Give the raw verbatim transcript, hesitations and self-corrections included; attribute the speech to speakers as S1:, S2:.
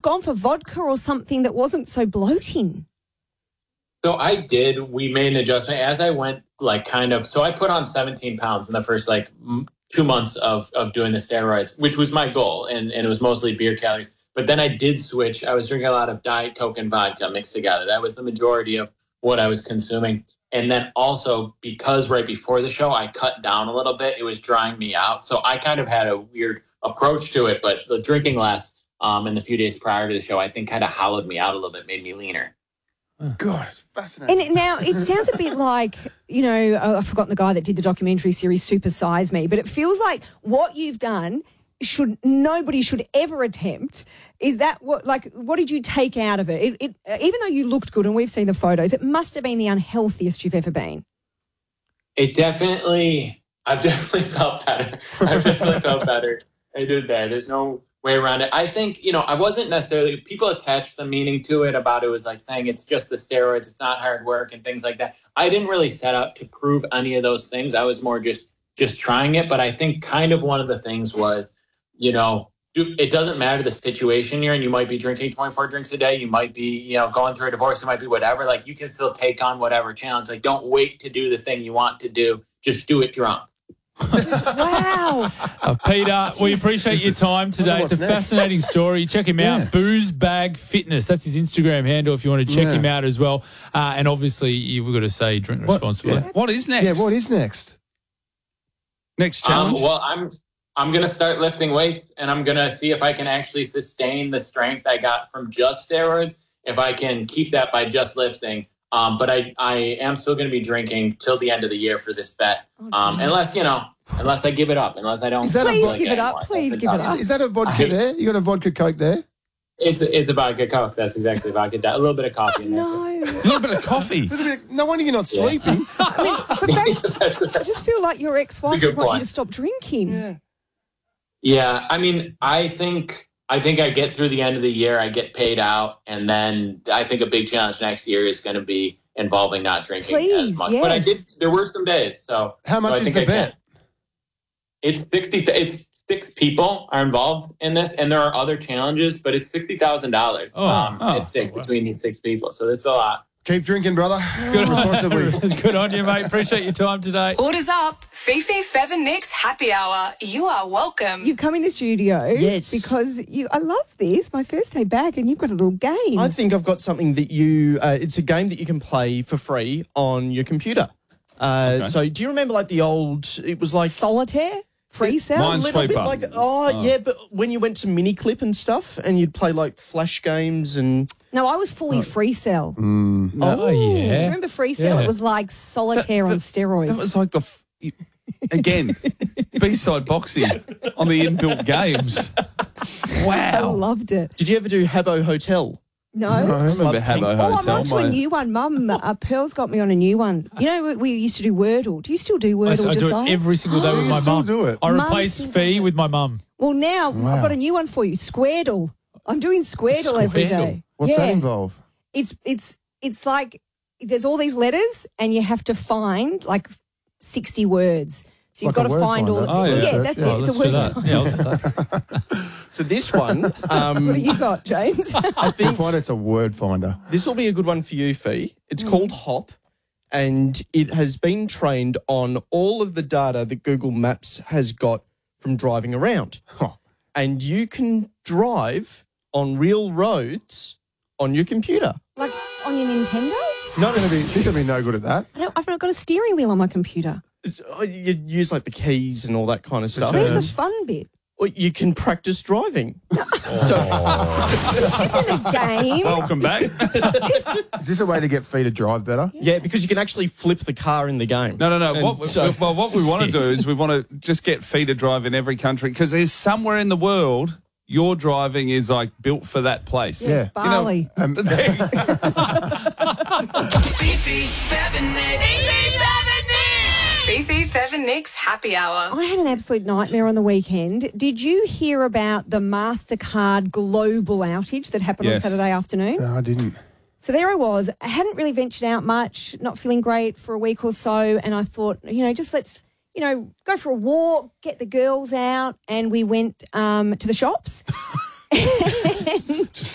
S1: gone for vodka or something that wasn't so bloating.
S2: So I did. We made an adjustment as I went, like kind of. So I put on seventeen pounds in the first like m- two months of of doing the steroids, which was my goal, and and it was mostly beer calories. But then I did switch. I was drinking a lot of Diet Coke and vodka mixed together. That was the majority of what I was consuming. And then also because right before the show I cut down a little bit, it was drying me out. So I kind of had a weird approach to it. But the drinking less um, in the few days prior to the show, I think kind of hollowed me out a little bit, made me leaner.
S3: God, it's fascinating.
S1: And now it sounds a bit like, you know, uh, I've forgotten the guy that did the documentary series Super Size Me, but it feels like what you've done should nobody should ever attempt. Is that what, like, what did you take out of it? It, it uh, even though you looked good and we've seen the photos, it must have been the unhealthiest you've ever been.
S2: It definitely, I've definitely felt better. I've definitely felt better. I did that. There's no way around it. I think, you know, I wasn't necessarily, people attached the meaning to it about it was like saying it's just the steroids, it's not hard work and things like that. I didn't really set out to prove any of those things. I was more just, just trying it. But I think kind of one of the things was, you know, it doesn't matter the situation you're in. You might be drinking twenty-four drinks a day. You might be, you know, going through a divorce. It might be whatever. Like you can still take on whatever challenge. Like don't wait to do the thing you want to do. Just do it drunk.
S1: Wow.
S4: Uh, Peter, we appreciate your time today. It's a
S3: next.
S4: fascinating story. Check him out,
S3: Yeah.
S4: Booze Bag Fitness. That's his Instagram handle if you want to check
S3: Yeah.
S4: him out as well. Uh, and obviously, you've got to say drink
S3: What-
S4: responsibly.
S3: yeah.
S5: What is next?
S3: Yeah, what is next?
S5: Next
S2: Um,
S5: challenge?
S2: well, I'm I'm gonna start lifting weights, and I'm gonna see if I can actually sustain the strength I got from just steroids. If I can keep that by just lifting, um, but I I am still gonna be drinking till the end of the year for this bet, um, unless you know, unless I give it up, unless I don't.
S3: Is that a
S1: Please
S3: vodka
S1: give it up.
S2: anymore.
S1: Please
S2: That's
S1: give it
S2: tough.
S1: up.
S3: Is, is that a vodka
S2: I-
S3: there? You got a vodka Coke there?
S2: It's it's a vodka Coke. That's exactly vodka. A little bit of coffee in there. too.
S1: No.
S5: a little bit of coffee.
S3: No wonder you're not
S2: Yeah.
S3: sleeping.
S1: I mean, but babe,
S2: That's-
S1: I just feel like your ex-wife
S2: Good
S1: would want you
S2: point.
S1: to stop drinking.
S3: Yeah.
S2: Yeah, I mean, I think I think I get through the end of the year, I get paid out, and then I think a big challenge next year is going to be involving not drinking
S1: Please,
S2: as much. But I
S1: yes.
S2: did. There were some days. So
S3: How much
S2: so I
S3: is
S2: think
S3: the
S2: I can.
S3: bet?
S2: It's sixty. It's six people are involved in this, and there are other challenges, but it's sixty thousand dollars
S4: Oh,
S2: um,
S4: oh,
S2: at stake
S4: wow.
S2: between these six people. So that's a lot.
S3: Keep drinking, brother.
S4: Good,
S3: Responsibly.
S4: Good on you, mate. Appreciate your time today.
S6: Orders up. Fifi, Fev and Nick's happy hour. You are welcome.
S1: You've come in the studio.
S7: Yes.
S1: Because you, I love this. My first day back, and you've got a little game.
S7: I think I've got something that you, uh, it's a game that you can play for free on your computer. Uh,
S5: Okay.
S7: So do you remember like the old, it was like
S1: Solitaire? Free cell?
S7: a little bit
S5: Minesweeper.
S7: like, oh, yeah, but when you went to Miniclip and stuff and you'd play like flash games and...
S1: No, I was fully free cell.
S4: Oh,
S1: Do you
S4: yeah.
S1: remember free cell?
S4: Yeah.
S1: It was like solitaire on steroids.
S5: That was like the, f- again, B-side boxing on the inbuilt games.
S1: I
S5: Wow.
S1: loved it.
S7: Did you ever do Habbo Hotel?
S1: No.
S5: I remember
S7: Love
S5: Habbo
S7: Pink.
S1: Oh, I'm
S5: Hotel.
S1: on to a
S5: my-
S1: new one. Mum, uh, Pearl's got me on a new one. You know, we, we used to do Wordle. Do you still do
S4: I,
S1: Wordle,
S4: I do
S1: Josiah?
S4: it every single day with
S3: you
S4: my
S3: still
S4: mum.
S3: do it?
S4: I
S1: Mum
S4: replaced
S1: still
S4: Fee
S1: does it.
S4: with my mum.
S1: Well, now
S3: Wow.
S1: I've got a new one for you, Squaredle. I'm doing Squaredle, every
S4: Squaredle?
S1: day.
S3: What's
S1: yeah.
S3: that involve?
S1: It's it's it's like there's all these letters, and you have to find like sixty words. So you've
S3: Like a
S1: got to
S3: word
S1: find all.
S3: finder.
S5: Oh, yeah.
S1: yeah, that's
S4: Oh,
S1: it. It's
S4: let's
S1: a
S4: do
S1: word
S4: that.
S1: finder.
S4: Yeah, I'll do that.
S7: So this one, um,
S1: What have you got, James?
S7: I
S3: I
S7: think
S3: find it's a word finder.
S7: this will be a good one for you, Fee. It's called Hop, and it has been trained on all of the data that Google Maps has got from driving around.
S3: Huh.
S7: And you can drive on real roads on your computer.
S1: like on your Nintendo?
S3: Not going to be. She's going to be no good at that.
S1: I don't, I've not got a steering wheel on my computer.
S7: It's- oh, You use like the keys and all that kind of stuff.
S1: Where's
S3: Um,
S1: the fun bit?
S7: Or you can practice driving. So
S1: This is a game.
S5: Welcome back.
S3: Is this a way to get Fee to drive better?
S7: yeah, because you can actually flip the car in the game.
S5: No, no, no.
S7: And
S5: What, we-
S7: so-
S5: well, what we want to do is we want to just get Fee to drive in every country because there's somewhere in the world your driving is like built for that place.
S3: Yeah.
S1: Bali.
S3: Um,
S6: Fifi, Fev and Nick. Fifi, Fev and Nick's happy hour.
S1: I had an absolute nightmare on the weekend. Did you hear about the MasterCard global outage that happened on
S5: Yes.
S1: Saturday afternoon?
S3: no, I didn't.
S1: So there I was. I hadn't really ventured out much, not feeling great for a week or so. And I thought, you know, just let's, you know, go for a walk, get the girls out. And we went um, to the shops.